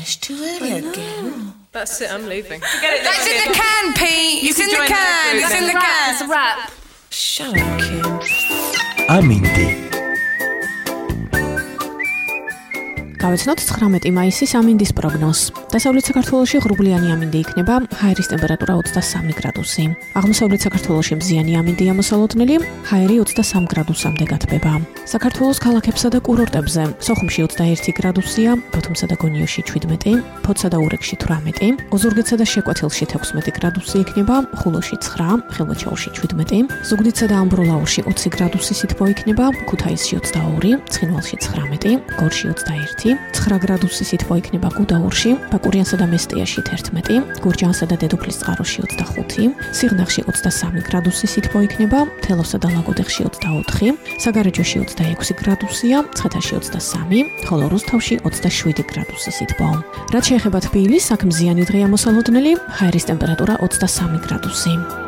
it's too early again. That's it, I'm leaving. That's in the can, Pete. It's in the can. It's in the can. It's a wrap. Shut up, Kim. Amindi. გავეცნოთ 19 მაისის ამინდის პროგნოზს. დასავლეთ საქართველოში ღრუბლიანი ამინდი იქნება, ჰაერის ტემპერატურა 23 გრადუსი. აღმოსავლეთ საქართველოში მზიანი ამინდია მოსალოდნელი, ჰაერი 23 გრადუსამდე გათბება. საქართველოს ქალაქებსა და კურორტებზე სოხუმში 21 გრადუსია, ბოთუმსა და გონიოში 17, ფოთსა და ურეკში 18, ოზურგეთსა და შეკვეთილში 16 გრადუსი იქნება, ხულოში 9, ხილვაჩაურში 17, ზუგდიდსა და ამბროლაურში 20 გრადუსი სითბო იქნება, ქუთაისში 22, ცხინვალში 19, გორში 21, 9 გრადუსი სითბო იქნება გუდაურში, ბაკურიანსა და მესტიაში 11, გურჯაანსა და დედოფლის წყაროში 25, სიღნაღში 23 გრადუსი სითბო იქნება, თელავსა და ლაგოდეხში 24, საგარეჯოში 26 გრადუსია, ცხეთაში 23, ხოლო რუსთავში 27 გრადუსი სითბო. რაც შეეხება თბილისს, აქ მზიანი დღეა მოსალოდნელი, ჰაერის ტემპერატურა 23 გრადუსი.